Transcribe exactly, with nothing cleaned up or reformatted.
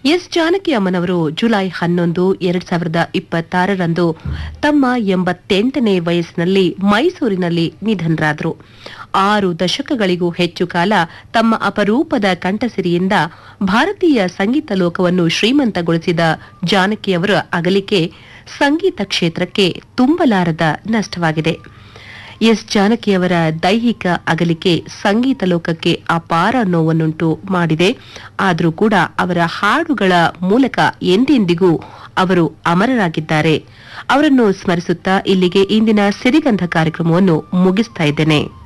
S Janaki ಅಮ್ಮನವರು July ಹನ್ನೊಂದು ಎರಡ್ ಸಾವಿರದ ಇಪ್ಪತ್ತಾರರಂದು ತಮ್ಮ ಎಂಬತ್ತೆಂಟನೇ ವಯಸ್ಸಿನಲ್ಲಿ ಮೈಸೂರಿನಲ್ಲಿ ನಿಧನರಾದರು. ಆರು ದಶಕಗಳಿಗೂ ಹೆಚ್ಚು ಕಾಲ ತಮ್ಮ ಅಪರೂಪದ ಕಂಠಸಿರಿಯಿಂದ ಭಾರತೀಯ ಸಂಗೀತ ಲೋಕವನ್ನು ಶ್ರೀಮಂತಗೊಳಿಸಿದ ಜಾನಕಿಯವರ ಅಗಲಿಕೆ ಸಂಗೀತ ಕ್ಷೇತ್ರಕ್ಕೆ ತುಂಬಲಾರದ ನಷ್ಟವಾಗಿದೆ. ಎಸ್ ಜಾನಕಿಯವರ ದೈಹಿಕ ಅಗಲಿಕೆ ಸಂಗೀತ ಲೋಕಕ್ಕೆ ಅಪಾರ ನೋವನ್ನುಂಟು ಮಾಡಿದೆ. ಆದರೂ ಕೂಡ ಅವರ ಹಾಡುಗಳ ಮೂಲಕ ಎಂದೆಂದಿಗೂ ಅವರು ಅಮರರಾಗಿದ್ದಾರೆ. ಅವರನ್ನು ಸ್ಮರಿಸುತ್ತಾ ಇಲ್ಲಿಗೆ ಇಂದಿನ ಸಿರಿಗಂಧ ಕಾರ್ಯಕ್ರಮವನ್ನು ಮುಗಿಸ್ತಾ ಇದ್ದೇನೆ.